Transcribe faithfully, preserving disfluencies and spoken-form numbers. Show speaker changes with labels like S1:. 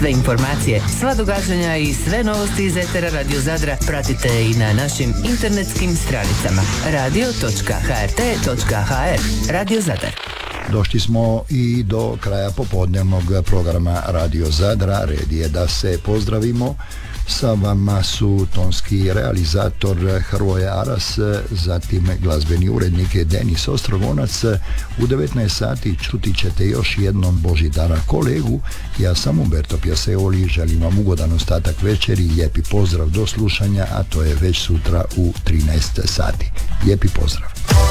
S1: Sve informacije, sva događanja i sve novosti iz etera Radio Zadra pratite i na našim internetskim stranicama radio točka ha er te točka ha er. Radio Zadar.
S2: Došli smo i do kraja popodnevnog programa Radio Zadra. Red je da se pozdravimo. Sa vama su tonski realizator Hrvoje Aras, zatim glazbeni urednik Denis Ostrogonac. U devetnaest sati čuti ćete još jednom Božidara kolegu. Ja sam Umberto Pjaseoli, želim vam ugodan ostatak večeri, lijepi pozdrav do slušanja, a to je već sutra u trinaest sati. Lijepi pozdrav.